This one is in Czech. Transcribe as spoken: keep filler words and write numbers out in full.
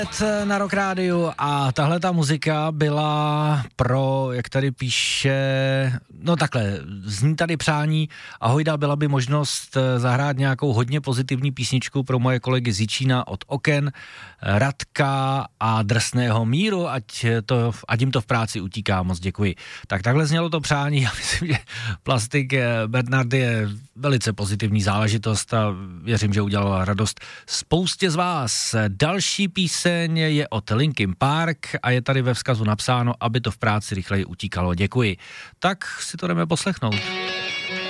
Na Rock Rádiu a tahle ta muzika byla pro, jak tady píše, no takhle, zní tady přání, ahojda, byla by možnost zahrát nějakou hodně pozitivní písničku pro moje kolegy z Jičína od Oken, Radka a Drsného Míru, ať, to, ať jim to v práci utíká, moc děkuji. Tak takhle znělo to přání, já myslím, že Plastik Bernard je velice pozitivní záležitost a věřím, že udělala radost spoustě z vás. Další píseň je od Linkin Park a je tady ve vzkazu napsáno, aby to v práci rychleji utíkalo. Děkuji. Tak si to jdeme poslechnout.